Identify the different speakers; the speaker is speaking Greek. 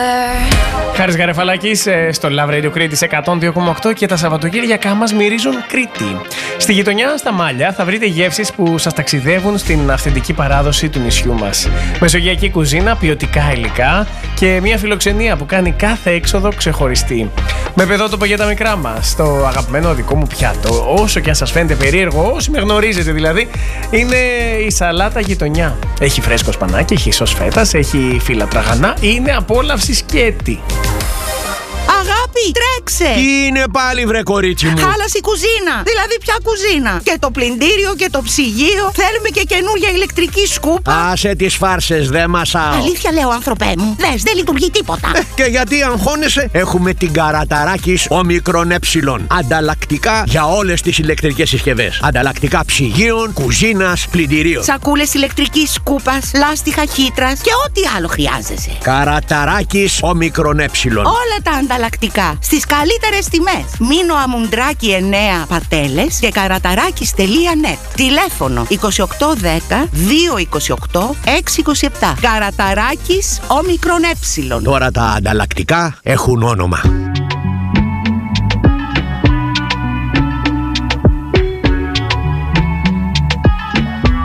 Speaker 1: Χάρης Γαρεφαλάκης στο Love Radio Κρήτης 102,8 και τα Σαββατοκύριακά μας μυρίζουν Κρήτη. Στη γειτονιά, στα Μάλια, θα βρείτε γεύσεις που σας ταξιδεύουν στην αυθεντική παράδοση του νησιού μας. Μεσογειακή κουζίνα, ποιοτικά υλικά και μια φιλοξενία που κάνει κάθε έξοδο ξεχωριστή. Με παιδότοπο για τα μικρά μας, το αγαπημένο δικό μου πιάτο, όσο και αν σας φαίνεται περίεργο, όσοι με γνωρίζετε δηλαδή, είναι η σαλάτα γειτονιά. Έχει φρέσκο σπανάκι, έχει σως φέτας, έχει φύλλα τραγανά, είναι απόλαυση σκέτη.
Speaker 2: Αγάπη, τρέξε!
Speaker 3: Τι είναι πάλι, βρε κορίτσι μου?
Speaker 2: Χάλασε η κουζίνα. Δηλαδή, ποια κουζίνα? Και το πλυντήριο και το ψυγείο. Θέλουμε και καινούργια ηλεκτρική σκούπα.
Speaker 3: Άσε τις φάρσες, δε μασάω.
Speaker 2: Αλήθεια λέω, άνθρωπέ μου. Δες, δεν λειτουργεί τίποτα.
Speaker 3: Και γιατί αγχώνεσαι? Έχουμε την Καραταράκης Όμικρον Ε. Ανταλλακτικά για όλες τις ηλεκτρικές συσκευές. Ανταλλακτικά ψυγείων, κουζίνας, πλυντηρίων.
Speaker 2: Σακούλες ηλεκτρικής σκούπας, λάστιχα χύτρας και ό,τι άλλο χρειάζεσαι.
Speaker 3: Καραταράκης Όμικρον Ε.
Speaker 2: Όλα τα ανταλλακτικά στις καλύτερες τιμές. Μήνο Αμουντράκη 9 Πατέλες και καραταράκης.net. Τηλέφωνο 2810 228 627. Καραταράκης Όμικρον Ε.
Speaker 3: Τώρα τα ανταλλακτικά έχουν όνομα.